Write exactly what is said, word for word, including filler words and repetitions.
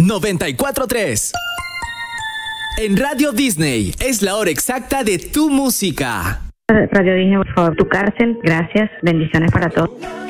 noventa y cuatro punto tres. En Radio Disney es la hora exacta de tu música. Radio Disney, por favor, tu cárcel. Gracias. Bendiciones para todos.